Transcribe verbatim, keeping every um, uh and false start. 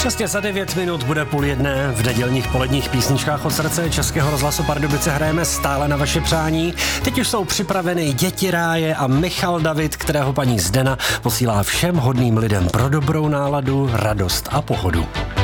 Přesně za devět minut bude půl jedné. V nedělních poledních písničkách od srdce Českého rozhlasu Pardubice hrajeme stále na vaše přání. Teď už jsou připraveny děti ráje a Michal David, kterého paní Zdena posílá všem hodným lidem pro dobrou náladu, radost a pohodu.